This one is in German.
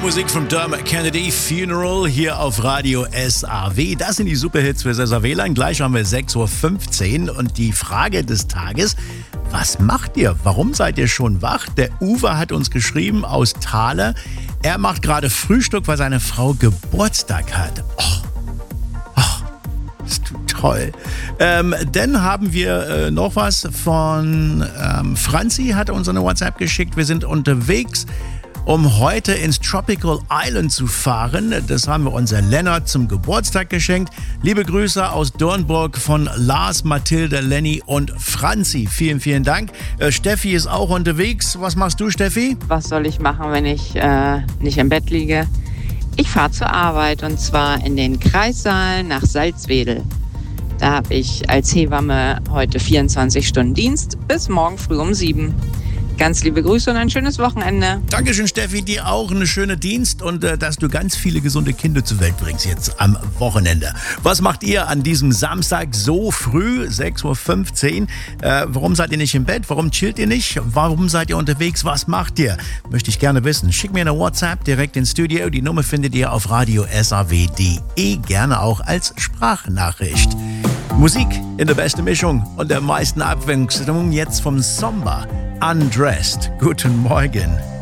Musik von Dermot Kennedy, Funeral, hier auf Radio SAW. Das sind die Superhits für Cesar WLAN. Gleich haben wir 6.15 Uhr und die Frage des Tages: Was macht ihr? Warum seid ihr schon wach? Der Uwe hat uns geschrieben aus Thaler. Er macht gerade Frühstück, weil seine Frau Geburtstag hat. Ist toll. Dann haben wir noch was von Franzi, hat uns eine WhatsApp geschickt. Wir sind unterwegs, um heute ins Tropical Island zu fahren. Das haben wir unser Lennart zum Geburtstag geschenkt. Liebe Grüße aus Dornburg von Lars, Mathilde, Lenny und Franzi. Vielen, vielen Dank. Steffi ist auch unterwegs. Was machst du, Steffi? Was soll ich machen, wenn ich nicht im Bett liege? Ich fahre zur Arbeit und zwar in den Kreissaal nach Salzwedel. Da habe ich als Hebamme heute 24 Stunden Dienst bis morgen früh um 7. Ganz liebe Grüße und ein schönes Wochenende. Dankeschön, Steffi. Dir auch einen schönen Dienst und dass du ganz viele gesunde Kinder zur Welt bringst jetzt am Wochenende. Was macht ihr an diesem Samstag so früh, 6.15 Uhr? Warum seid ihr nicht im Bett? Warum chillt ihr nicht? Warum seid ihr unterwegs? Was macht ihr? Möchte ich gerne wissen. Schick mir eine WhatsApp direkt ins Studio. Die Nummer findet ihr auf radiosaw.de. Gerne auch als Sprachnachricht. Musik in der besten Mischung und der meisten Abwechslung jetzt vom Samba. Undressed. Guten Morgen.